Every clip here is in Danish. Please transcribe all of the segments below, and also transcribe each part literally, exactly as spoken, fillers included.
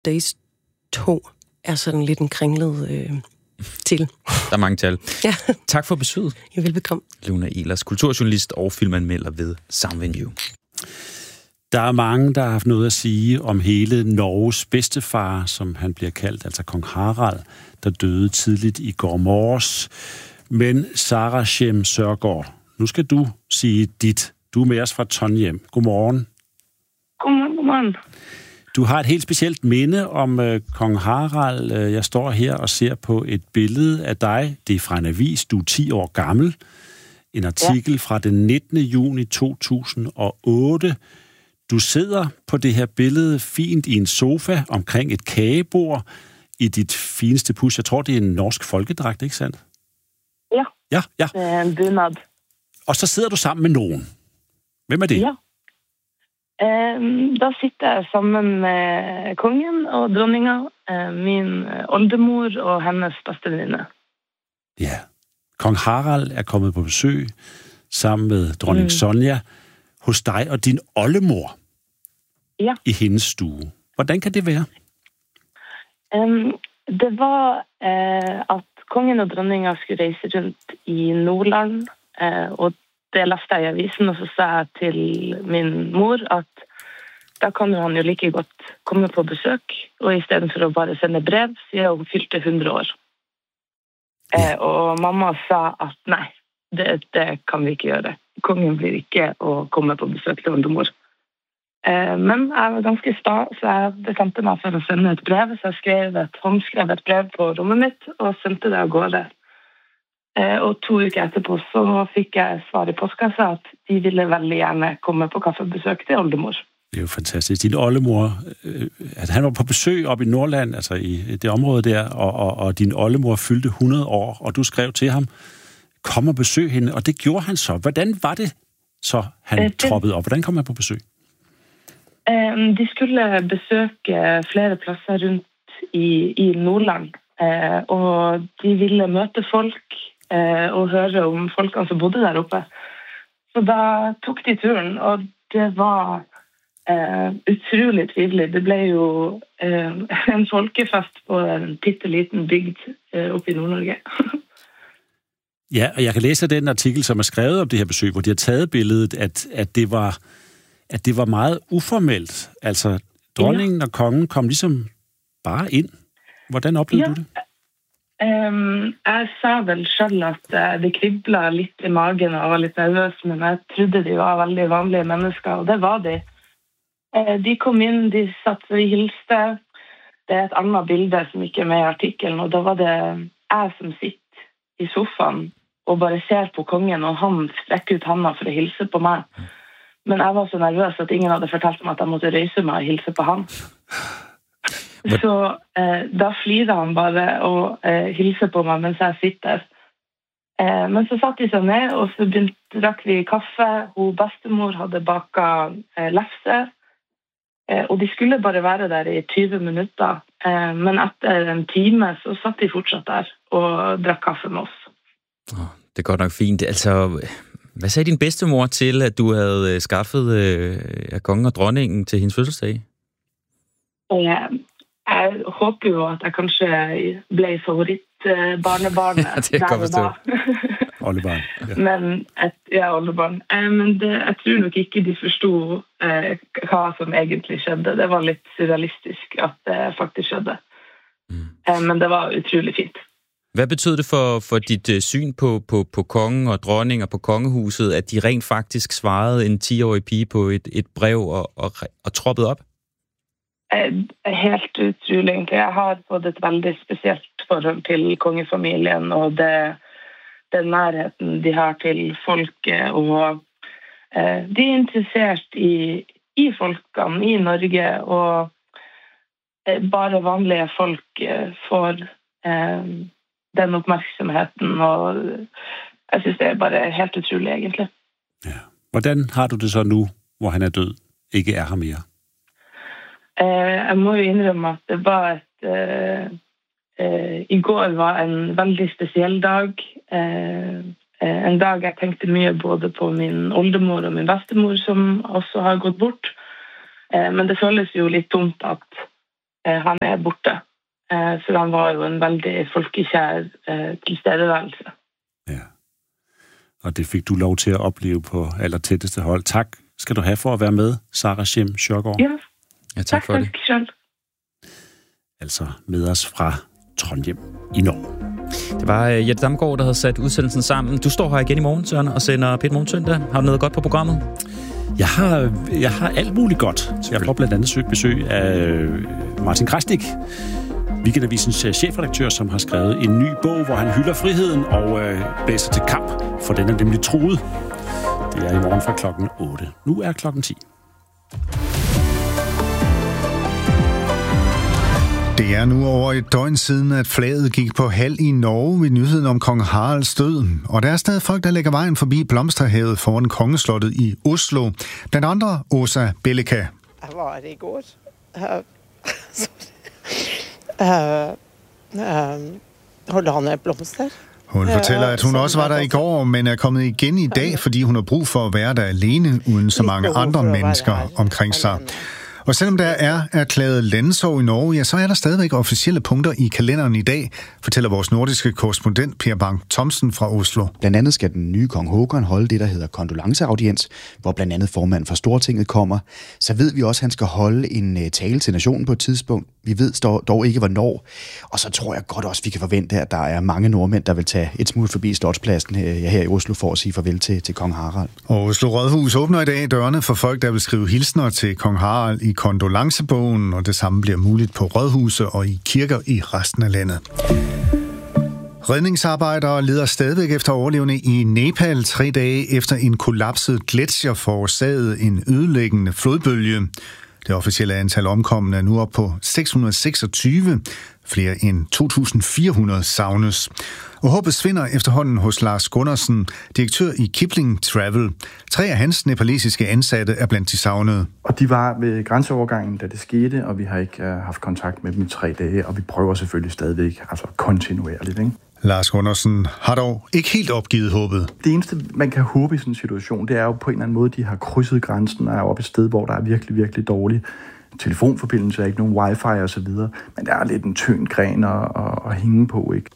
Days to er sådan lidt en kringlet øh, til. Der er mange tal. Ja. Tak for besøget. Ja, velbekomme. Luna Ehlers, kulturjournalist og filmanmelder ved Soundvenue. Der er mange, der har haft noget at sige om hele Norges bedstefar, som han bliver kaldt, altså kong Harald, der døde tidligt i går morges. Men Sara Shem Sørgaard, nu skal du sige dit. Du er med os fra Trondheim. Godmorgen. Godmorgen, godmorgen. Du har et helt specielt minde om øh, kong Harald. Jeg står her og ser på et billede af dig. Det er fra en avis. Du er ti år gammel. En artikel ja. fra den nittende juni to tusind og otte. Du sidder på det her billede fint i en sofa omkring et kagebord i dit fineste pus. Jeg tror, det er en norsk folkedragt, ikke sandt? Ja. Ja, ja. Det er en bunad. Og så sidder du sammen med nogen. Hvem er det? Ja. Um, da sitter jeg sammen med kongen og dronninga, uh, min oldemor og hennes bedstevenninne. Ja. Kong Harald er kommet på besøg sammen med dronning mm. Sonja hos dig og din oldemor ja. i hendes stue. Hvordan kan det være? Um, det var uh, at kongen og dronninga skulle reise rundt i Nordland, uh, og det leste jeg i avisen, og så sa jeg til min mor at da kan han jo like godt komme på besøk, og i stedet for å bare sende brev, siden hun fylte hundre år. Ja. Eh, og mamma sa at nei, det, det kan vi ikke gjøre. Kongen blir ikke å komme på besøk til oldemor. Eh, men jeg var ganske sta, så jeg bestemte meg for å sende et brev, så jeg skrev et håndskrevet brev på rommet mitt, og sendte det av gårde. Eh, og to uker etterpå så fikk jeg svar i postkassa at de ville veldig gjerne komme på kaffebesøk til oldemor. Det er jo fantastisk. Din oldemor, øh, at han var på besøg op i Nordland, altså i det område der, og, og, og din oldemor fyldte hundrede år, og du skrev til ham, kom og besøg hende, og det gjorde han så. Hvordan var det så, han øh, det... troppede op? Hvordan kom han på besøg? Eh, de skulle besøge flere pladser rundt i, i Nordland, eh, og de ville møte folk eh, og høre om folkene som bodde der oppe. Så da tok de turen, og det var Uh, utrolig trivelig. Det ble jo uh, en folkefest på en pitteliten bygd uh, oppe i Nord-Norge. Ja, og jeg kan læse den artikel, som er skrevet om det her besøg, hvor de har taget billedet, at, at, det, var, at det var meget uformelt. Altså, dronningen ja. og kongen kom ligesom bare ind. Hvordan oplevede ja. du det? Um, jeg sa vel selv at uh, det kriblet litt i magen og var litt nervøs, men jeg trodde de var veldig vanlige mennesker, og det var de. De kom inn, de satt og hilste. Det er et annet bilde som ikke er med i artikkelen, og da var det jeg som sitter i sofaen og bare ser på kongen, og han strekker ut handa for å hilse på meg. Men jeg var så nervøs at ingen hadde fortalt meg at jeg måtte røyse meg og hilse på han. Så eh, da flirer han bare og eh, hilser på meg mens jeg sitter. Eh, men så satt de seg ned, og så begynte, drakk vi kaffe. Hun bestemor hadde baka eh, lefser. Og de skulle bare være der i tyve minutter, men etter en time så satt de fortsatt der og drakk kaffe med oss. Oh, det er godt nok fint. Altså, hvad sagde din bedstemor til, at du havde skaffet uh, kongen og dronningen til hendes fødselsdag? Ja, jeg håper jo at jeg kanskje ble favorittbarnebarnet. Ja, det kan jeg forstå. Oldebarn. Ja. Men, et, ja, oldebarn. Eh, men det, jeg tror nok ikke de forstod eh, hva som egentlig skjedde. Det var litt surrealistisk at det faktisk skjedde. Mm. Eh, men det var utrolig fint. Hvad betød det for, for dit uh, syn på, på, på kongen og dronning og på kongehuset, at de rent faktisk svarede en ti-årig pige på et, et brev og, og, og troppede op? Eh, helt utrolig egentlig. Jeg har fået et veldig spesielt forhold til kongefamilien, og det den nærheten de har til folket, og eh, de er interessert i, i folkene i Norge, og eh, bare vanlige folk eh, får eh, den oppmerksomheten, og jeg synes det er bare helt utrolig egentlig. Ja. Hvordan har du det så nu, hvor han er død, ikke er her mere? Eh, jeg må jo innrømme at det var et eh, eh, i går var en veldig spesiell dag. Eh, en dag jeg tenkte mye både på min oldemor og min bestemor som også har gått bort. Eh, men det føles jo litt tomt at eh, han er borte. Eh, så han var jo en veldig folkekær eh, tilstedeværelse. Ja. Og det fik du lov til at opleve på allertætteste hold. Tak skal du have for at være med, Sarah Shem Sjørgaard. Ja, Ja, tak, tak for det. selv. Altså med os fra Trondheim i Norge. Det var uh, Jette Damgaard, der havde sat udsendelsen sammen. Du står her igen i morgen, Søren, og sender P et Morgen søndag. Har du noget godt på programmet? Jeg har, jeg har alt muligt godt. Så jeg får blandt andet søgt besøg af Martin Krasnik, Weekendavisens chefredaktør, som har skrevet en ny bog, hvor han hylder friheden og øh, blæser til kamp, for den er nemlig truet. Det er i morgen fra klokken otte. Nu er klokken ti. Det er nu over et døgn siden, at flaget gik på halv i Norge ved nyheden om kong Haralds død. Og der er stadig folk, der lægger vejen forbi Blomsterhavet foran kongeslottet i Oslo. Blandt andre Åsa Bellika. Var det godt? Uh, uh, uh, holder han blomster? Hun fortæller, at hun også var der i går, men er kommet igen i dag, fordi hun har brug for at være der alene, uden så mange andre mennesker omkring sig. Og selvom der er erklæret landesorg i Norge, ja, så er der stadigvæk officielle punkter i kalenderen i dag, fortæller vores nordiske korrespondent Per Bang Thomsen fra Oslo. Blandt andet skal den nye kong Håkon holde det, der hedder kondolenceaudiens, hvor blandt andet formanden for Stortinget kommer. Så ved vi også, at han skal holde en tale til nationen på et tidspunkt. Vi ved dog ikke, hvornår. Og så tror jeg godt også, vi kan forvente, at der er mange nordmænd, der vil tage et smut forbi Slotspladsen her i Oslo for at sige farvel til, til kong Harald. Og Oslo Rådhus åbner i dag dørene for folk, der vil skrive hilsner til kong Harald i kondolencebogen, og det samme bliver muligt på rådhuse og i kirker i resten af landet. Redningsarbejdere leder stadigvæk efter overlevende i Nepal tre dage efter en kollapset gletsjer forårsagede en ødelæggende flodbølge. Det officielle antal omkomne er nu op på seks hundrede og seksogtyve. Flere end to tusind fire hundrede savnes. Og håbet svinder efterhånden hos Lars Gunnarsen, direktør i Kipling Travel. Tre af hans nepalesiske ansatte er blandt de savnede. Og de var ved grænseovergangen, da det skete, og vi har ikke uh, haft kontakt med dem i tre dage, og vi prøver selvfølgelig stadigvæk, altså kontinuerligt, ikke? Lars Gunnarsen har dog ikke helt opgivet håbet. Det eneste, man kan håbe i sådan en situation, det er jo på en eller anden måde, de har krydset grænsen og er oppe et sted, hvor der er virkelig, virkelig dårlig telefonforbindelse, ikke nogen wifi og så videre, men der er lidt en tynd gren at, at hænge på, ikke?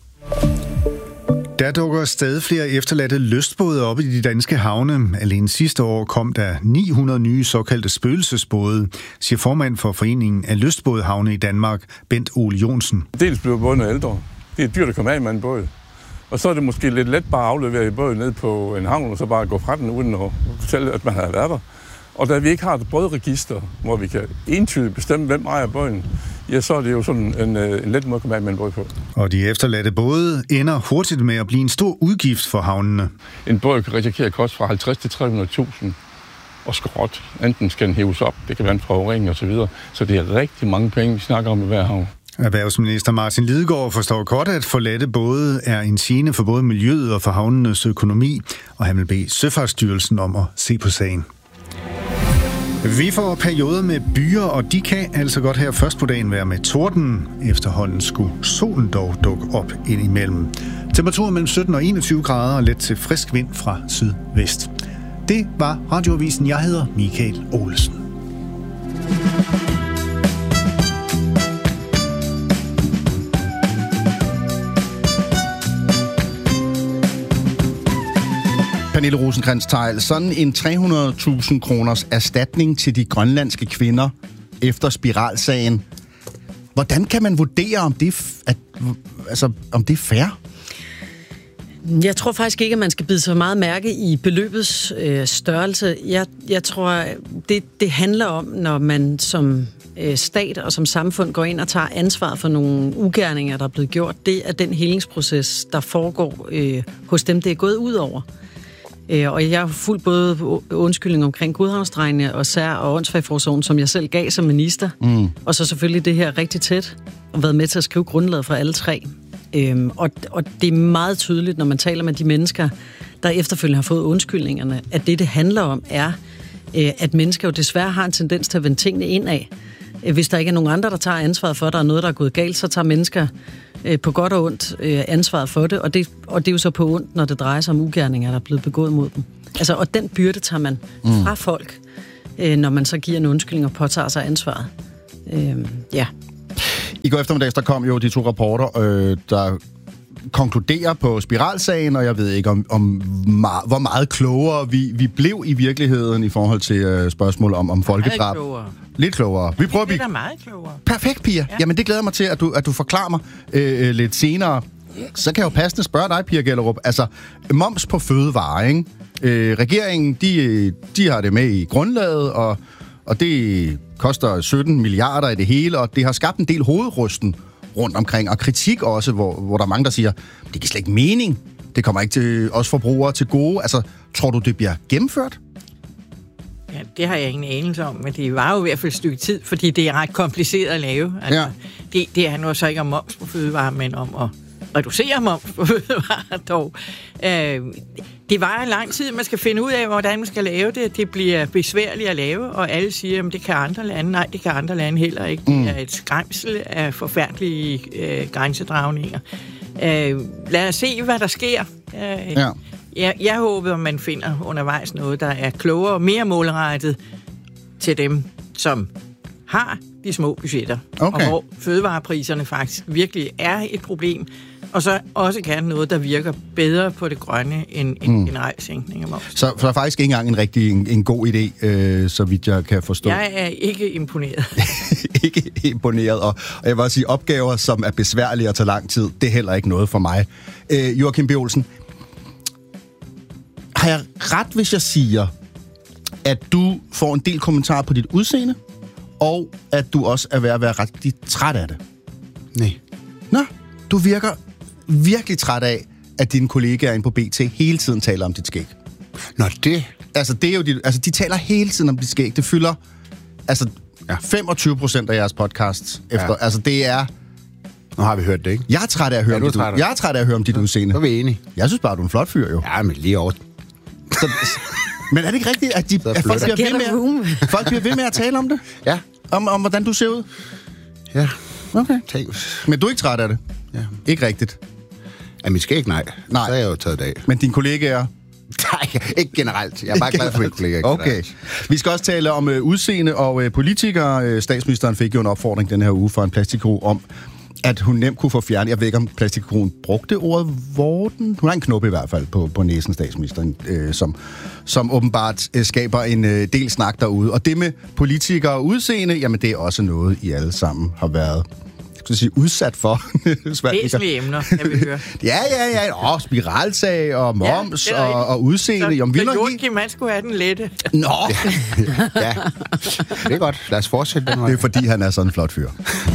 Der dukker stadig flere efterladte lystbåde op i de danske havne. Alene sidste år kom der ni hundrede nye såkaldte spøgelsesbåde, siger formand for Foreningen af Lystbådehavne i Danmark, Bent Ole Jonsen. Dels bliver bådene ældre. Det er dyrt at komme af med en båd. Og så er det måske lidt let bare at aflevere båden ned på en havn, og så bare gå fra den, uden at fortælle, at man har været der. Og da vi ikke har et bådregister, hvor vi kan entydigt bestemme, hvem ejer båden, ja, så er det jo sådan en, en let måde at komme af med en båd på. Og de efterladte både ender hurtigt med at blive en stor udgift for havnene. En båd kan risikere at koste fra halvtreds til tre hundrede tusind og skrot. Enten skal den hæves op, det kan være en forurening og så videre. Så det er rigtig mange penge, vi snakker om i hver havn. Erhvervsminister Martin Lidegaard forstår godt, at forladte både er en gene for både miljøet og for havnenes økonomi, og han vil bede Søfartsstyrelsen om at se på sagen. Vi får perioder med byer, og de kan altså godt her først på dagen være med torden. Efterhånden skulle solen dog dukke op indimellem. Temperaturen mellem sytten og enogtyve grader og let til frisk vind fra sydvest. Det var Radioavisen. Jeg hedder Michael Olsen. Pernille Rosenkrantz-Theil, sådan en tre hundrede tusind kroners erstatning til de grønlandske kvinder efter spiralsagen. Hvordan kan man vurdere, om det er, at, altså, om det er fair? Jeg tror faktisk ikke, at man skal bide så meget mærke i beløbets øh, størrelse. Jeg, jeg tror, det, det handler om, når man som øh, stat og som samfund går ind og tager ansvar for nogle ugerninger, der er blevet gjort. Det er den helingsproces, der foregår øh, hos dem, det er gået ud over. Og jeg har fulgt både undskyldning omkring Godhavnsdrengene og sær- og åndsfagforsorgen, som jeg selv gav som minister. Mm. Og så selvfølgelig det her rigtig tæt, og været med til at skrive grundlaget for alle tre. Øhm, og, og det er meget tydeligt, når man taler med de mennesker, der efterfølgende har fået undskyldningerne, at det, det handler om, er, øh, at mennesker jo desværre har en tendens til at vende tingene indad. Hvis der ikke er nogen andre, der tager ansvaret for, at der er noget, der er gået galt, så tager mennesker øh, på godt og ondt øh, ansvaret for det. Og, det. og det er jo så på ondt, når det drejer sig om ugerninger, der er blevet begået mod dem. Altså, og den byrde tager man mm. fra folk, øh, når man så giver en undskyldning og påtager sig ansvaret. Øh, ja. I går eftermiddags, der kom jo de to rapporter, øh, der konkluderer på spiralsagen, og jeg ved ikke, om, om ma- hvor meget klogere vi, vi blev i virkeligheden i forhold til øh, spørgsmål om, om folkedrab. Lidt klogere. Lidt klogere. Vi prøver at Det blive... er da meget klogere. Perfekt, Pia. Ja. Jamen, det glæder mig til, at du, at du forklarer mig øh, lidt senere. Så kan jeg jo passende spørge dig, Pia Gellerup. Altså, moms på fødevarer, ikke? Øh, regeringen, de, de har det med i grundlaget, og, og det koster sytten milliarder i det hele, og det har skabt en del hovedrysten rundt omkring, og kritik også, hvor, hvor der er mange, der siger, det giver slet ikke mening. Det kommer ikke til os forbrugere til gode. Altså, tror du, det bliver gennemført? Ja, det har jeg ingen anelse om, men det var jo i hvert fald et stykke tid, fordi det er ret kompliceret at lave. Altså, Ja. det, det handler så ikke om moms på fødevarer, men om at reducere moms på fødevarer dog. Øh, det var en lang tid, man skal finde ud af, hvordan man skal lave det. Det bliver besværligt at lave, og alle siger, at det kan andre lande. Nej, det kan andre lande heller ikke. Mm. Det er et skræmsel af forfærdelige øh, grænsedragninger. Øh, lad os se, hvad der sker. Øh, Ja. Jeg, jeg håber, at man finder undervejs noget, der er klogere og mere målrettet til dem, som har de små budgetter. Okay. Og hvor fødevarepriserne faktisk virkelig er et problem. Og så også gerne noget, der virker bedre på det grønne end en mm. generel sænkning af moms. Så, så der er faktisk ikke engang en rigtig en, en god idé, øh, så vidt jeg kan forstå. Jeg er ikke imponeret. Ikke imponeret, og, og jeg vil også sige, opgaver, som er besværlige og tager lang tid, det er heller ikke noget for mig. Øh, Joachim B. Olsen, har jeg ret, hvis jeg siger, at du får en del kommentarer på dit udseende, og at du også er ved at være rigtig træt af det? Nej. Nå, du virker virkelig træt af, at dine kollegaer inde på B T hele tiden taler om dit skæg. Nå, det... Altså, det er jo dit, altså, de taler hele tiden om dit skæg. Det fylder altså, ja. femogtyve procent af jeres podcasts efter. Ja. Altså, det er... Nu har vi hørt det, ikke? Jeg er træt af at høre, ja, om, dit, jeg er træt af at høre om dit udseende. Så er vi enige. Jeg synes bare, du er en flot fyr, jo. Ja, men lige over. Så, men er det ikke rigtigt, at, de, at folk, bliver ved med, folk bliver ved med at tale om det? Ja. Om, om hvordan du ser ud? Ja. Okay. Tænk. Men du er ikke træt af det? Ja. Ikke rigtigt? Ja, mit skæg, nej. Nej. Så er jeg jo taget af. Men dine kollegaer? Nej, ikke generelt. Jeg er bare glad for mine kollegaer. Okay. Vi skal også tale om uh, udseende og uh, politikere. Uh, statsministeren fik jo en opfordring den her uge fra en plastikkirurg om, at hun nemt kunne få fjernet. Jeg ved ikke, om plastikkirurgen brugte ordet vorten. Hun har en knop i hvert fald på, på næsen, statsministeren, øh, som, som åbenbart øh, skaber en øh, del snak derude. Og det med politikere og udseende, jamen det er også noget, I alle sammen har været skal sige, udsat for. Væsentlige emner, jeg vil høre. Ja, ja, ja. Åh, spiralsag og moms ja, og, og udseende. Så, jamen, vi så nok Joachim, man skulle have den lette. Nå! Ja. Ja, det er godt. Lad os fortsætte den vej. Det er fordi, han er sådan en flot fyr.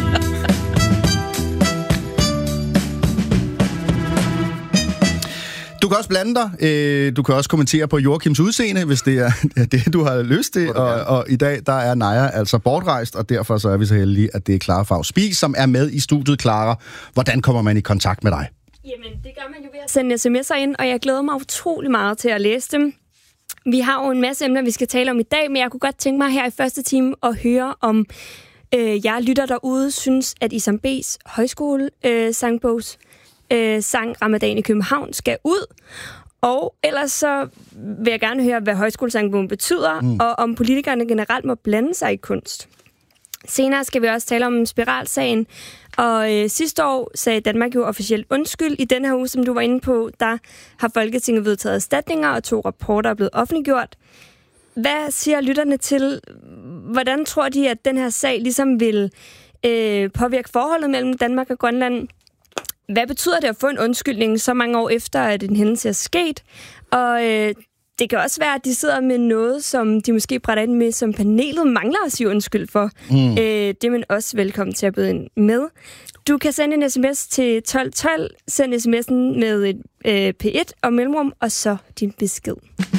Du kan også blande dig. Du kan også kommentere på Joachims udseende, hvis det er det, du har lyst til. Og, og i dag, der er Naja altså bortrejst, og derfor så er vi så heldige, at det er Clara Faust Spies, som er med i studiet. Clara, hvordan kommer man i kontakt med dig? Jamen, det gør man jo ved at sende sms'er ind, og jeg glæder mig utrolig meget til at læse dem. Vi har jo en masse emner, vi skal tale om i dag, men jeg kunne godt tænke mig her i første time at høre om øh, jeg lytter derude, synes, at Isam B's højskole øh, sangbogs Øh, sang Ramadan i København skal ud. Og ellers så vil jeg gerne høre, hvad højskolesangbogen betyder, mm. og om politikerne generelt må blande sig i kunst. Senere skal vi også tale om spiralsagen. Og øh, sidste år sagde Danmark jo officielt undskyld. I den her uge, som du var inde på, der har Folketinget vedtaget erstatninger, og to rapporter er blevet offentliggjort. Hvad siger lytterne til? Hvordan tror de, at den her sag ligesom vil øh, påvirke forholdet mellem Danmark og Grønland? Hvad betyder det at få en undskyldning så mange år efter, at en hændelse er sket? Og øh, det kan også være, at de sidder med noget, som de måske brænder ind med, som panelet mangler at sige undskyld for. Mm. Øh, det er man også velkommen til at byde ind med. Du kan sende en sms til tolv tolv. Send sms'en med et øh, P et og mellemrum, og så din besked.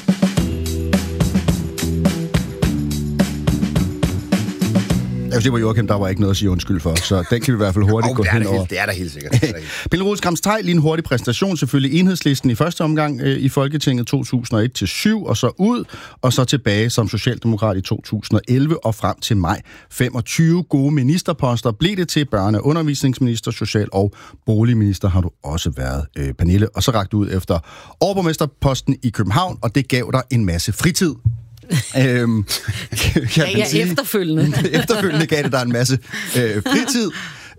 Jeg vil sige på Joachim, der var ikke noget at sige undskyld for, så den kan vi i hvert fald hurtigt oh, gå hen over. Det er der helt sikkert. Pelle Rosenkrantz-Theil, lige en hurtig præsentation. Selvfølgelig Enhedslisten i første omgang øh, i Folketinget to tusind og et til syv, og så ud, og så tilbage som socialdemokrat i to tusind og elleve og frem til maj. femogtyve gode ministerposter blev det til. Børne- og undervisningsminister, social- og boligminister har du også været, øh, Pernille. Og så rakte ud efter overborgmesterposten i København, og det gav dig en masse fritid. øhm, ja, ja, efterfølgende. efterfølgende gav det der en masse øh, fritid.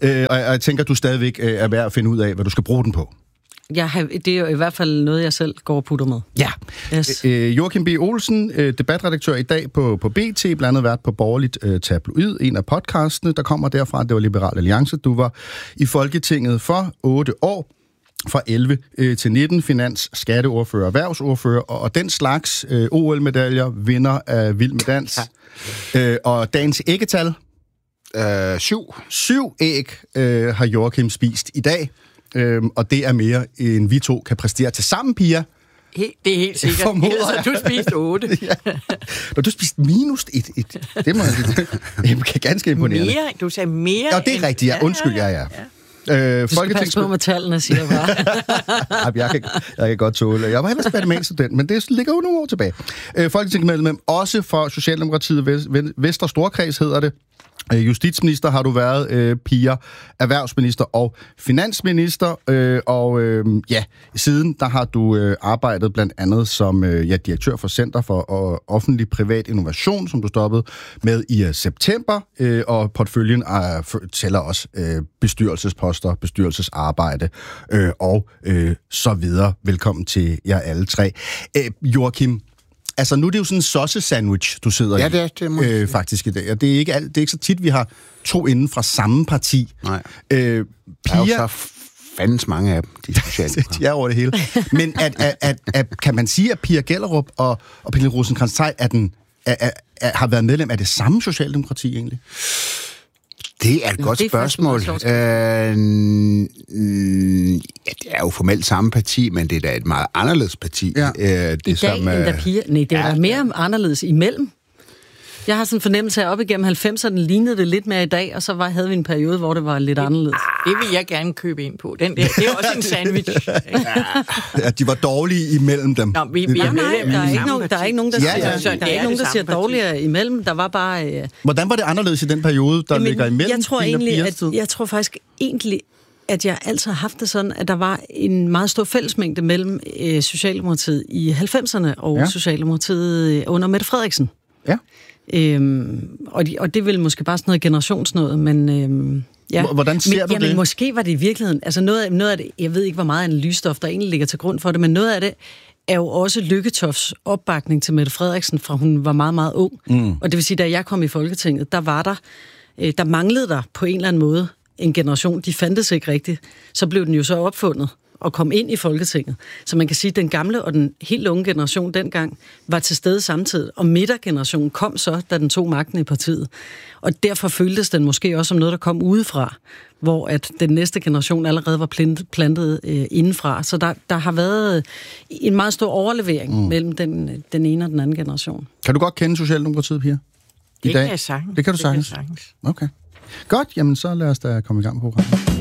Øh, og jeg tænker, du stadigvæk øh, er værd at finde ud af, hvad du skal bruge den på. Jeg har, det er jo i hvert fald noget, jeg selv går og putter med. Ja. Yes. Øh, Joachim B. Olsen, øh, debatredaktør i dag på, på B T, blandt andet været på Borgerligt øh, Tabloid, en af podcastene, der kommer derfra. Det var Liberal Alliance. Du var i Folketinget for otte år, fra elleve øh, til nitten, finans, skatteordfører, erhvervsordfører, og, og den slags øh, O L-medaljer, vinder af Vild med Dans. Øh, og dagens æggetal? Øh, syv. Syv æg øh, har Joachim spist i dag. Øhm, og det er mere, end vi to kan præstere til sammen, Pia. He, det er helt sikkert. Ellers har du spist otte. Ja. Når du spist minus et, et. Det må jeg det ganske imponerende. Mere? Du sagde mere? Ja, det er rigtigt, ja. Undskyld, ja, ja. ja. Øh, du skal passe på med tallene, siger jeg bare. jeg, kan, jeg kan godt tåle. Jeg var heller matematikstudent, men det ligger jo nogle år tilbage. Øh, Folketingsmedlem, også for Socialdemokratiet, Vester Storkreds hedder det. Justitsminister har du været, øh, Pia, erhvervsminister og finansminister, øh, og øh, ja, siden der har du øh, arbejdet blandt andet som øh, ja, direktør for Center for øh, Offentlig Privat Innovation, som du stoppede med i øh, september, øh, og portføljen øh, tæller også øh, bestyrelsesposter, bestyrelsesarbejde øh, og øh, så videre. Velkommen til jer alle tre. Øh, Joachim, altså, nu er det jo sådan en sauce-sandwich, du sidder ja, i, det er, det må øh, faktisk i dag. Og det er, ikke alt, det er ikke så tit, vi har to inden fra samme parti. Nej. Øh, Pia, der er jo så fandens mange af dem, de socialdemokrater. de er over det hele. Men at, at, at, at, kan man sige, at Pia Gellerup og, og Pernille Rosenkrantz-Theil er den, er, er, er, har været medlem af det samme Socialdemokrati egentlig? Det er et godt det er spørgsmål. Øh, mm, ja, det er jo formelt samme parti, men det er da et meget anderledes parti. Ja. Øh, det I dag som, end da Pia. Nej, det er ja, mere ja. anderledes imellem. Jeg har sådan en fornemmelse af, op igennem halvfemserne lignede det lidt mere i dag, og så var, havde vi en periode, hvor det var lidt anderledes. Det vil jeg gerne købe ind på. Den der, det er også en sandwich. Ja, de var dårlige imellem dem. Nå, vi, vi er nej, der er ikke nogen, der er ikke nogen, der ja, siger, ja. der er der er ikke nogen, der siger dårligere imellem. Der var bare... Øh... Hvordan var det anderledes i den periode, der Jamen, ligger imellem? Jeg tror egentlig, at, jeg tror faktisk egentlig, at jeg altid har haft det sådan, at der var en meget stor fællesmængde mellem øh, Socialdemokratiet i halvfemserne og ja. Socialdemokratiet under Mette Frederiksen. Ja. Øhm, og, de, og det er vel måske bare sådan noget generationsnød, men... Øhm, ja. Hvordan ser men, du jamen, det? Måske var det i virkeligheden... Altså noget af, noget af det... Jeg ved ikke, hvor meget analysestof, der egentlig ligger til grund for det, men noget af det er jo også Lykketofts opbakning til Mette Frederiksen, fra hun var meget, meget ung. Mm. Og det vil sige, da jeg kom i Folketinget, der var der... Øh, der manglede der på en eller anden måde en generation. De fandtes ikke rigtigt. Så blev den jo så opfundet og kom ind i Folketinget. Så man kan sige, at den gamle og den helt unge generation dengang var til stede samtidig, og midtergenerationen kom så, da den tog magten i partiet. Og derfor føltes den måske også som noget, der kom udefra, hvor at den næste generation allerede var plantet, plantet øh, indenfra. Så der, der har været en meget stor overlevering mm. mellem den, den ene og den anden generation. Kan du godt kende Socialdemokratiet, Pia? I det dag? kan jeg sagtens. Det kan du sagtens? Det kan jeg sagtens. Okay. Godt, jamen så lad os da komme i gang på programmet.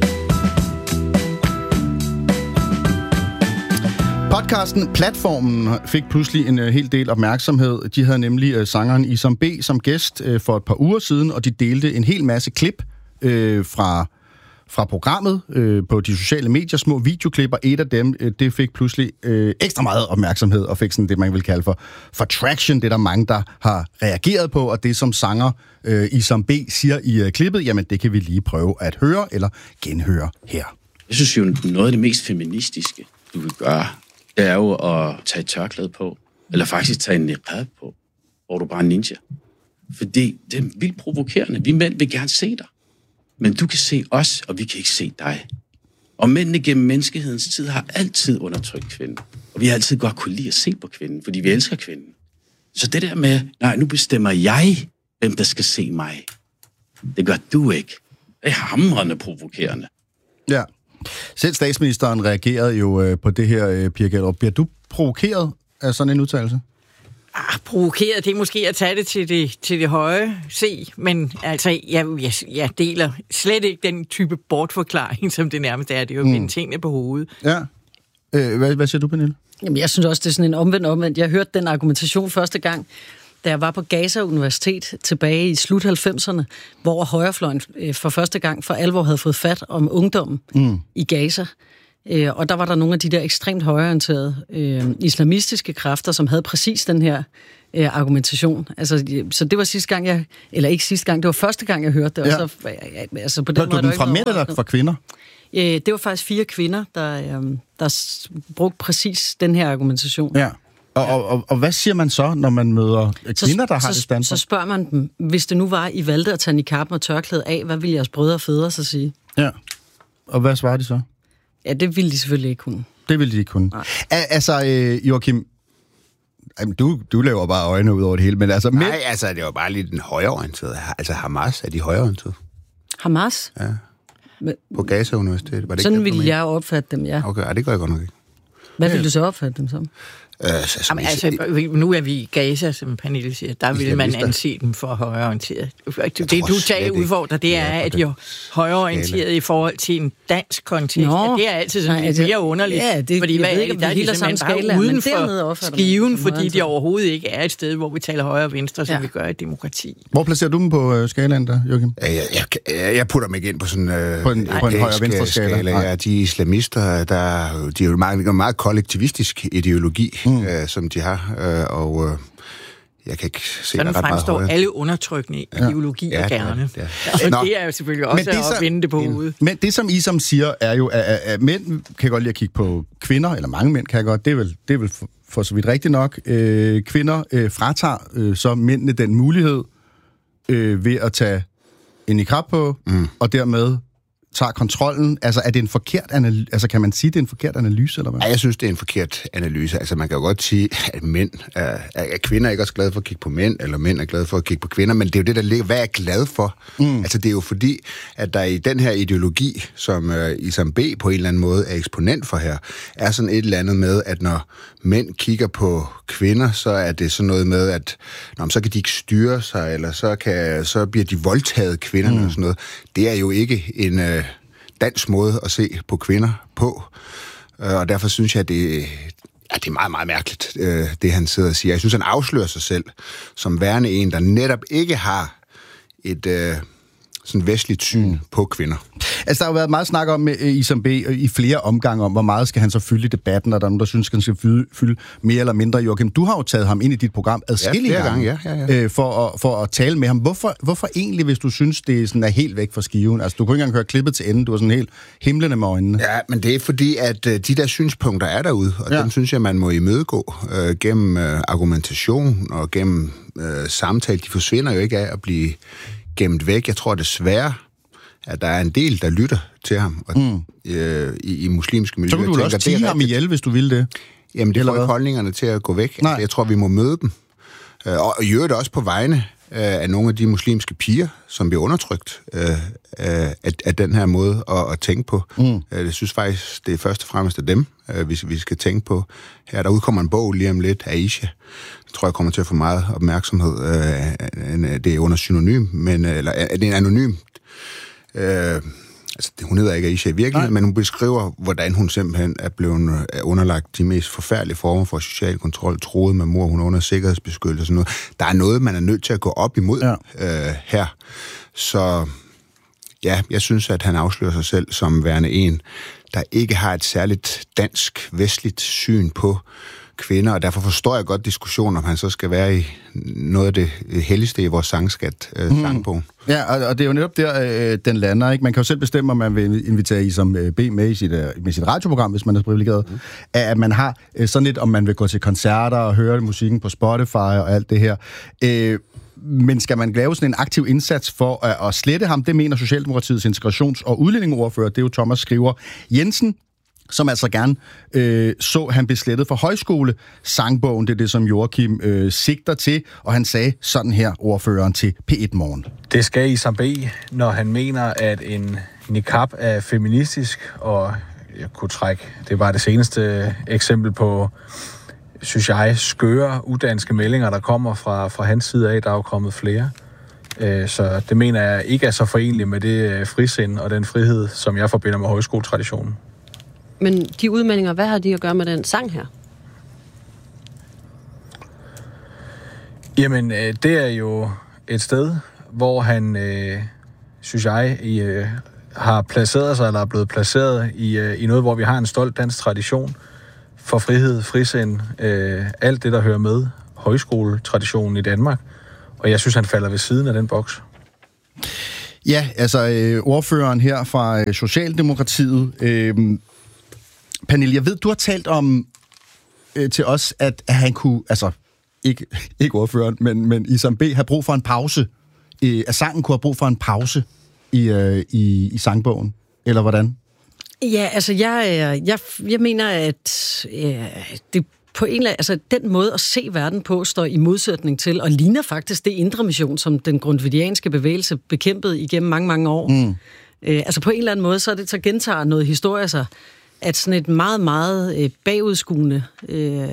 Podcasten Platformen fik pludselig en uh, hel del opmærksomhed. De havde nemlig uh, sangeren Isam B som gæst uh, for et par uger siden, og de delte en hel masse klip uh, fra, fra programmet uh, på de sociale medier, små videoklipper. Et af dem, uh, det fik pludselig uh, ekstra meget opmærksomhed, og fik sådan det, man vil kalde for, for traction. Det er der mange, der har reageret på, og det som sanger uh, Isam B siger i uh, klippet, jamen det kan vi lige prøve at høre eller genhøre her. Jeg synes jo, noget af det mest feministiske, du vil gøre, det er jo at tage et tørklæde på, eller faktisk tage en niqab på, hvor du bare er ninja. Fordi det er vildt provokerende. Vi mænd vil gerne se dig, men du kan se os, og vi kan ikke se dig. Og mændene gennem menneskehedens tid har altid undertrykt kvinden. Og vi har altid godt kunne lide at se på kvinden, fordi vi elsker kvinden. Så det der med, nej, nu bestemmer jeg, hvem der skal se mig. Det gør du ikke. Det er hamrende provokerende. Ja. Selv statsministeren reagerede jo øh, på det her, øh, Pia Gellerup. Bliver du provokeret af sådan en udtalelse? Ah, provokeret, det er måske at tage det til det, til det høje se, men altså, jeg, jeg, jeg deler slet ikke den type bortforklaring, som det nærmest er. Det er jo mm. tingene på hovedet. Ja. Øh, hvad, hvad siger du, Pernille? Jamen, jeg synes også, det er sådan en omvendt omvendt. Jeg hørte den argumentation første gang, da jeg var på Gaza Universitet tilbage i slut halvfemserne, hvor højrefløjen for første gang for alvor havde fået fat om ungdommen mm. i Gaza. Og der var der nogle af de der ekstremt højreorienterede øh, islamistiske kræfter, som havde præcis den her øh, argumentation. Altså, så det var sidste gang, jeg... Eller ikke sidste gang, det var første gang, jeg hørte det. Ja. Og så, altså, på den Hørte du den fra mænd eller fra kvinder? Øh, det var faktisk fire kvinder, der, øh, der brugte præcis den her argumentation. Ja. Og, og, og, og hvad siger man så, når man møder kvinder, der så, har så, det standpunkt? Så spørger man dem, hvis det nu var, I valgte at tage niqab og tørklæde af, hvad ville jeres brødre og fædre så sige? Ja, og hvad svarer de så? Ja, det ville de selvfølgelig ikke kunne. Det ville de ikke kunne. Al- altså, øh, Joachim, du, du laver bare øjne ud over det hele, men altså... Nej, med... altså, det var bare lidt den højreorienterede. Altså, Hamas er de højreorienterede. Hamas? Ja. Men... På Gaza Universitet. Var det sådan ikke ville jeg opfatte dem, ja. Okay, det gør jeg godt nok ikke. Hvad ville du så opfatte dem som? Øh, så, Jamen, altså, nu er vi i Gaza, som Pernille siger. Der vil man anse dem for højreorienteret. Det, du tager udfordrer, det er, at de er højreorienteret i forhold til en dansk kontekst. Ja, det er altid sådan lidt mere underligt. Ja, det, fordi hvad er det, der er de simpelthen bare uden for skiven, fordi de overhovedet ikke er et sted, hvor vi taler højre og venstre, som ja. vi gør i demokrati. Hvor placerer du dem på uh, skalaen der, Joachim? Ja, jeg, jeg, jeg putter dem ikke ind på sådan uh, på en, på en højre og venstre skala. skala. Ja, de islamister, der, de er jo meget, meget kollektivistisk ideologi, mm. uh, som de har. Øh, og øh, jeg kan ikke se sådan ret meget fremstår højere. alle undertrykkende ja. ideologier ja, gerne. Ja, ja. Og det er jo selvfølgelig også det, at vende det på hovedet. Men det, som I som siger, er jo, at, at mænd kan godt lide at kigge på kvinder, eller mange mænd kan godt, det er vel, det er vel for, for så vidt rigtigt nok. Øh, kvinder øh, fratager øh, så mændene den mulighed øh, ved at tage en niqab på, mm. og dermed tager kontrollen. Altså, er det en forkert analyse? Altså, kan man sige, det er en forkert analyse, eller hvad? Ja, jeg synes, det er en forkert analyse. Altså, man kan jo godt sige, at mænd er, er kvinder ikke også glade for at kigge på mænd, eller mænd er glade for at kigge på kvinder, men det er jo det, der ligger. Hvad er jeg glad for? Mm. Altså, det er jo fordi, at der i den her ideologi, som uh, Isam B. på en eller anden måde er eksponent for her, er sådan et eller andet med, at når mænd kigger på kvinder, så er det sådan noget med, at nå, så kan de ikke styre sig, eller så, kan, så bliver de voldtaget kvinderne mm. og sådan noget. Det er jo ikke en uh, dansk måde at se på kvinder på, uh, og derfor synes jeg, at det, ja, det er meget, meget mærkeligt, uh, det han sidder og siger. Jeg synes, han afslører sig selv som værende en, der netop ikke har et uh, sådan vestligt syn mm. på kvinder. Altså, der har jo været meget snak om uh, Isam B. i flere omgange om, hvor meget skal han så fylde i debatten, og der er nogen, der synes, at han skal fylde, fylde mere eller mindre. Joachim, du har jo taget ham ind i dit program adskillige ja, gange, gange ja, ja, ja. Uh, for, at, for at tale med ham. Hvorfor, hvorfor egentlig, hvis du synes, det sådan er helt væk fra skiven? Altså, du kunne ikke engang høre klippet til enden. Du var sådan helt himlende med øjnene. Ja, men det er fordi, at uh, de der synspunkter er derude, og ja. dem synes jeg, man må imødegå uh, gennem uh, argumentation og gennem uh, samtale. De forsvinder jo ikke af at blive gemt væk. Jeg tror desværre, at der er en del, der lytter til ham og, mm. øh, i, i muslimske miljøer. Så kan du tænker, også tige ham ihjel, hvis du vil det. Jamen, det får ikke holdningerne til at gå væk. Altså, jeg tror, vi må møde dem. Øh, og i øvrigt også på vegne øh, af nogle af de muslimske piger, som bliver undertrykt øh, øh, af, af den her måde at, at tænke på. Mm. Øh, jeg synes faktisk, det er først og fremmest af dem, øh, vi, vi skal tænke på. Her der udkommer en bog lige om lidt, Aisha. Det tror jeg kommer til at få meget opmærksomhed. Øh, det er under synonym, men, eller det er en anonym. Øh, altså, hun hedder ikke Aisha i virkeligheden, men hun beskriver, hvordan hun simpelthen er blevet underlagt de mest forfærdelige former for social kontrol, troet med mor, hun er under sikkerhedsbeskyttelse og sådan noget. Der er noget, man er nødt til at gå op imod ja. øh, her. Så ja, jeg synes, at han afslører sig selv som værende en, der ikke har et særligt dansk, vestligt syn på kvinder, og derfor forstår jeg godt diskussionen, om han så skal være i noget af det helligste i vores sangskat, øh, mm. sangbogen. Ja, og, og det er jo netop der, øh, den lander, ikke? Man kan jo selv bestemme, om man vil invitere Isam B. med i sit, øh, med sit radioprogram, hvis man er privilegeret. Mm. At man har øh, sådan lidt, om man vil gå til koncerter og høre musikken på Spotify og alt det her. Øh, men skal man lave sådan en aktiv indsats for at, at slette ham? Det mener Socialdemokratiets integrations- og udlændingeordfører, det er jo Thomas Skriver Jensen, som altså gerne øh, så han blev slettet fra højskole. Sangbogen, det er det, som Joachim øh, sigter til, og han sagde sådan her, ordføreren til P et Morgen. Det skal Isam B., når han mener, at en niqab er feministisk, og jeg kunne trække, det var det seneste eksempel på, synes jeg, skøre, udanske meldinger, der kommer fra, fra hans side af, der er jo kommet flere. Så det mener jeg ikke er så forenligt med det frisind og den frihed, som jeg forbinder med højskoletraditionen. Men de udmeldinger, hvad har de at gøre med den sang her? Jamen, det er jo et sted, hvor han, øh, synes jeg, i, øh, har placeret sig, eller er blevet placeret i, øh, i noget, hvor vi har en stolt dansk tradition for frihed, frisind, øh, alt det, der hører med højskoletraditionen i Danmark. Og jeg synes, han falder ved siden af den boks. Ja, altså øh, ordføreren her fra øh, Socialdemokratiet. Øh, Pernille, jeg ved, du har talt om øh, til os, at, at han kunne, altså ikke, ikke ordføreren, men, men Isam B. har brug for en pause. Øh, at sangen kunne have brug for en pause i, øh, i, i sangbogen, eller hvordan? Ja, altså jeg, jeg, jeg mener, at ja, det på en eller anden, altså den måde at se verden på står i modsætning til, og ligner faktisk det indre mission, som den grundtvigianske bevægelse bekæmpede igennem mange, mange år. Mm. Øh, altså på en eller anden måde, så er det, så gentager noget historie sig, at sådan et meget, meget øh, bagudskuende øh,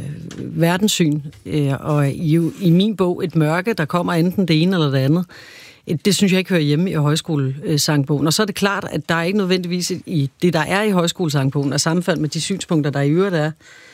verdenssyn, øh, og i, i min bog et mørke, der kommer enten det ene eller det andet, det synes jeg ikke hører hjemme i højskolesangbogen. Og så er det klart, at der er ikke nødvendigvis i det, der er i højskolesangbogen, er sammenfald med de synspunkter, der i øvrigt er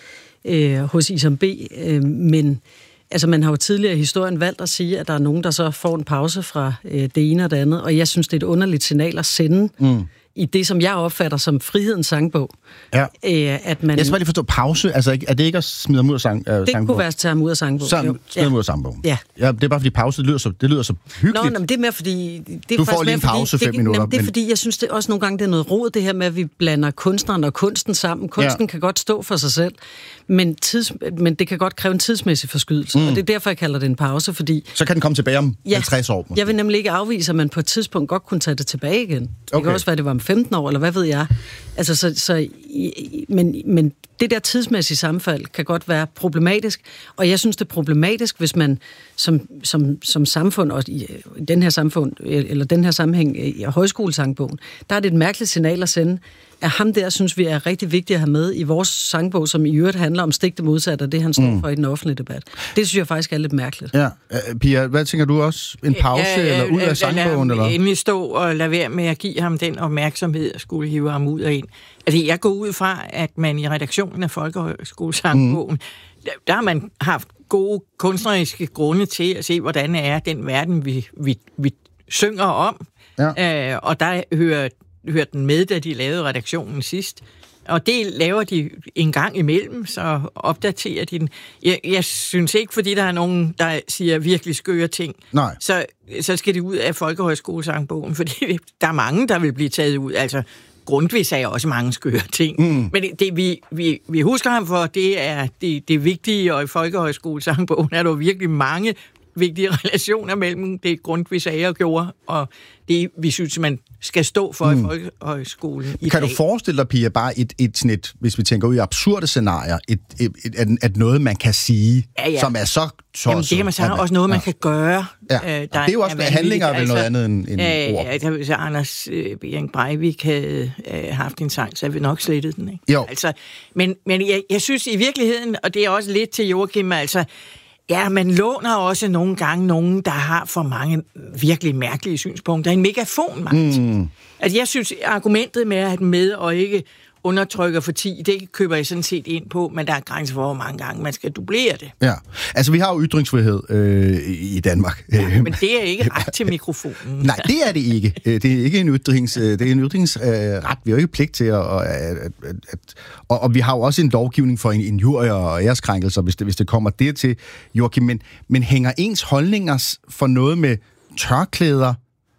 øh, hos Isam B. Øh, men altså, man har jo tidligere i historien valgt at sige, at der er nogen, der så får en pause fra øh, det ene og det andet. Og jeg synes, det er et underligt signal at sende mm. i det, som jeg opfatter som frihedens sangbog. Ja. Øh, at man, jeg skal bare lige forstå pause. Altså, er det ikke at smide ham ud af sang, øh, det sangbog? Det kunne være at tage ham ud af sangbog. Så, smide ja. ham ud af sangbog. Ja. Ja. Det er bare fordi pause, det lyder så, det lyder så hyggeligt. Nå, nej, men det er mere fordi... Det er du får lige en pause fordi, fem det, minutter. Jamen, det er men... fordi, jeg synes det også nogle gange, det er noget rod, det her med, at vi blander kunstneren og kunsten sammen. Kunsten ja. kan godt stå for sig selv, men, tids, men det kan godt kræve en tidsmæssig forskydelse. Mm. Og det er derfor, jeg kalder det en pause, fordi... Så kan den komme tilbage om ja, halvtreds år. Måske. Jeg vil nemlig ikke afvise, at man på et tidspunkt godt kunne tage det tilbage igen. Det okay. kan også være, det var om femten år, eller hvad ved jeg. Altså, så, så, men, men det der tidsmæssige sammenfald kan godt være problematisk, og jeg synes, det er problematisk, hvis man som, som, som samfund, og i den her samfund, eller den her sammenhæng i højskolesangbogen, der er det et mærkeligt signal at sende, at ham der, synes vi, er rigtig vigtigt at have med i vores sangbog, som i øvrigt handler om stik det modsatte, og det han står mm. for i den offentlige debat. Det synes jeg faktisk er lidt mærkeligt. Ja. Uh, Pia, hvad tænker du også? En pause ja, ja, eller ud af sangbogen? Lad eller? endelig stå og lade være med at give ham den opmærksomhed, at skulle hive ham ud af en. Altså, jeg går ud fra, at man i redaktionen af Folkehøjskolesangbogen, mm. der, der har man haft gode kunstneriske grunde til at se, hvordan er den verden, vi, vi, vi synger om. Ja. Uh, og der hører hørte den med, da de lavede redaktionen sidst. Og det laver de en gang imellem, så opdaterer de den. Jeg, jeg synes ikke, fordi der er nogen, der siger virkelig skøre ting, Nej. Så, så skal det ud af Folkehøjskolesangbogen, fordi der er mange, der vil blive taget ud. Altså, Grundtvig sagde også mange skøre ting. Mm. Men det, det vi, vi, vi husker ham for, det er det, det vigtige, og i Folkehøjskolesangbogen er der virkelig mange vigtige relationer mellem det, Grundtvig sagde og gjorde, og det, vi synes, man skal stå for mm. i folkehøjskolen i Kan dag. du forestille dig, Pia, bare et, et, et, et hvis vi tænker ud i absurde scenarier, et, et, et, et, at noget, man kan sige, ja, ja. som er så tosset? Jamen, det kan man så også noget, man ja. kan gøre. Ja. Øh, der det er jo også, er handlinger er vel noget andet end, end øh, ord. Ja, hvis Anders øh, Bering Breivik havde øh, haft en sang, så havde vi nok slettet den, ikke? Jo. Altså, men men jeg, jeg synes i virkeligheden, og det er også lidt til Joachim, altså, ja, man låner også nogle gange nogen, der har for mange virkelig mærkelige synspunkter. En megafonmagt. Mm. Altså, jeg synes, argumentet med at have den med og ikke undertrykker for ti, det køber jeg sådan set ind på, men der er grænser for, hvor mange gange man skal dublere det. Ja, altså vi har jo ytringsfrihed øh, i Danmark. Ja, men det er ikke ret til mikrofonen. Nej, det er det ikke. Det er ikke en ytrings, det er en ytringsret. Øh, vi har jo ikke pligt til at... at, at, at og, og vi har jo også en lovgivning for injurier og æreskrænkelser, hvis det, hvis det kommer dertil, Joachim. Men, men hænger ens holdninger for noget med tørklæder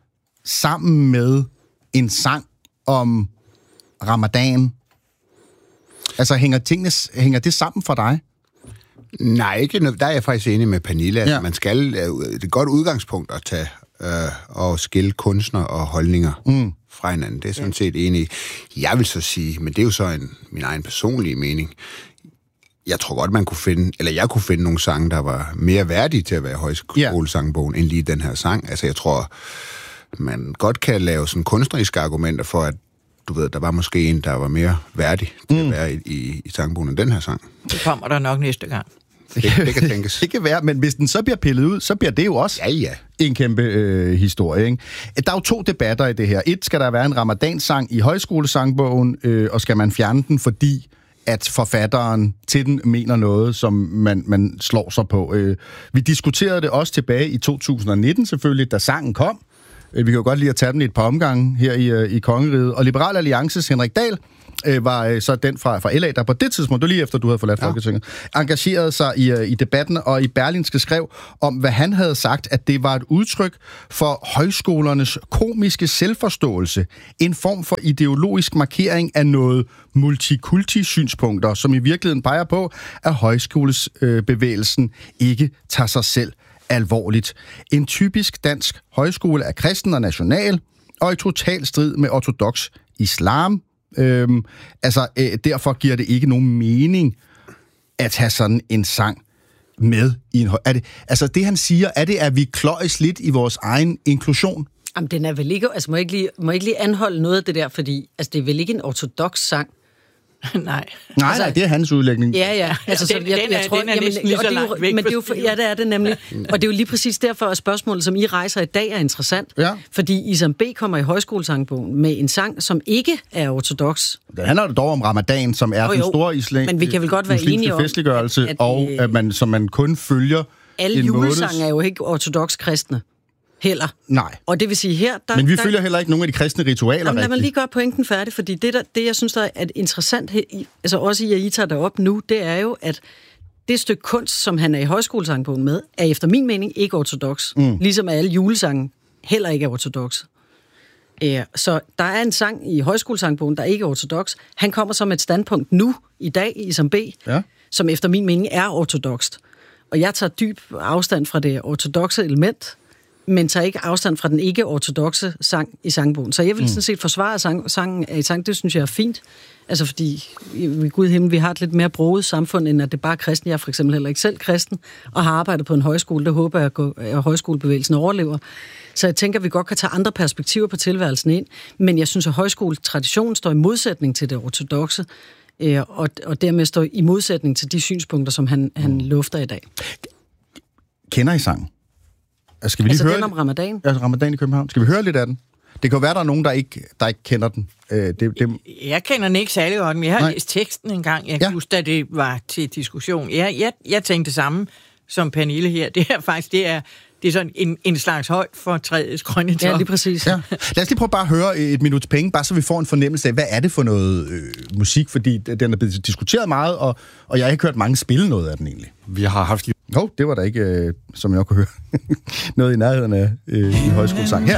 sammen med en sang om Ramadan? Altså, hænger, tingene, hænger det sammen for dig? Nej, ikke. Der er jeg faktisk enig med Pernille. Altså, ja. Man skal, det er et godt udgangspunkt at tage øh, og skille kunstner og holdninger mm. fra hinanden. Det er sådan set enig. Jeg vil så sige, men det er jo så en, min egen personlige mening. Jeg tror godt, man kunne finde, eller jeg kunne finde nogle sange, der var mere værdige til at være højskolesangbogen, ja. end lige den her sang. Altså, jeg tror, man godt kan lave sådan kunstneriske argumenter for, at du ved, der var måske en, der var mere værdig til mm. at være i, i, i sangbogen end den her sang. Det kommer der nok næste gang. Det, det kan tænkes. Det kan være, men hvis den så bliver pillet ud, så bliver det jo også ja, ja. en kæmpe øh, historie. Ikke? Der er jo to debatter i det her. Et, skal der være en ramadansang i højskolesangbogen, øh, og skal man fjerne den, fordi at forfatteren til den mener noget, som man, man slår sig på. Øh, vi diskuterede det også tilbage i to tusind nitten selvfølgelig, da sangen kom. Vi kan jo godt lide at tage den i et par omgange her i, i Kongeriget. Og Liberal Alliances Henrik Dahl øh, var øh, så den fra, fra L A, der på det tidspunkt, det var lige efter, du havde forladt ja. Folketinget, engagerede sig i, øh, i debatten, og i Berlingske skrev om, hvad han havde sagt, at det var et udtryk for højskolernes komiske selvforståelse. En form for ideologisk markering af noget multikulti-synspunkter, som i virkeligheden peger på, at højskolesbevægelsen øh, ikke tager sig selv alvorligt. En typisk dansk højskole er kristen og national, og i total strid med ortodoks islam. Øhm, altså, øh, derfor giver det ikke nogen mening at have sådan en sang med i en høj... Er det, altså, det han siger, er det, at vi kløjes lidt i vores egen inklusion? Jamen, den er vel ikke... Altså, må jeg ikke lige, må jeg ikke lige anholde noget af det der, fordi altså, det er vel ikke en ortodoks sang? nej. Nej, altså, nej, det er hans udlægning. Ja, ja. Altså, den, så jeg, den er, jeg tror, den er næsten lige så langt væk. Men det er jo, ja, det er det nemlig. Og det er jo lige præcis derfor, at spørgsmålet, som I rejser i dag, er interessant. Ja. Fordi Isam B. kommer i højskolesangbogen med en sang, som ikke er ortodoks. Det handler dog om ramadan, som er oh, den store islam, men vi kan vel godt være enige om, festliggørelse, at, at, og at man, som man kun følger alle julesange er jo ikke ortodoks kristne. Heller. Nej. Og det vil sige her... Der, Men vi der, følger heller ikke nogen af de kristne ritualer. Jamen, lad mig lige gøre pointen færdig, fordi det, der, det jeg synes, der er interessant, altså også i, at I tager det op nu, det er jo, at det stykke kunst, som han er i højskolesangbogen med, er efter min mening ikke ortodoks. Mm. Ligesom alle julesange heller ikke er ortodoks. Ja, så der er en sang i højskolesangbogen, der ikke er ortodoks. Han kommer som et standpunkt nu, i dag, i Isam B., ja. Som efter min mening er ortodokst. Og jeg tager dyb afstand fra det ortodokse element, men tager ikke afstand fra den ikke-ortodokse sang i sangbogen. Så jeg vil mm. sådan set forsvare sang, sangen af sang, det synes jeg er fint. Altså fordi, ved Gud himmel, vi har et lidt mere broget samfund, end at det bare er kristen. Jeg er for eksempel heller ikke selv kristen, og har arbejdet på en højskole. Det håber jeg, at højskolebevægelsen overlever. Så jeg tænker, at vi godt kan tage andre perspektiver på tilværelsen ind. Men jeg synes, at højskoletraditionen står i modsætning til det ortodokse, og, og dermed står i modsætning til de synspunkter, som han, han lufter i dag. Kender I sangen? Skal vi lige altså høre den om Ramadan? Ja, Ramadan i København. Skal vi høre lidt af den? Det kan jo være, der er nogen, der ikke, der ikke kender den. Øh, det, det... Jeg kender den ikke særlig godt, men jeg har Nej. læst teksten en gang. Jeg kan ja. huske, at det var til diskussion. Jeg, jeg, jeg tænkte det samme som Pernille her. Det er faktisk det er, det er sådan en, en slags højt for træets grønne top. Ja, lige præcis. Ja. Lad os lige prøve bare at høre et minuts penge, bare så vi får en fornemmelse af, hvad er det for noget øh, musik, fordi den er blevet diskuteret meget, og, og jeg har ikke hørt mange spille noget af den egentlig. Vi har haft... Jo, oh, det var der ikke, øh, som jeg kunne høre, noget i nærheden af øh, en højskolesang. Her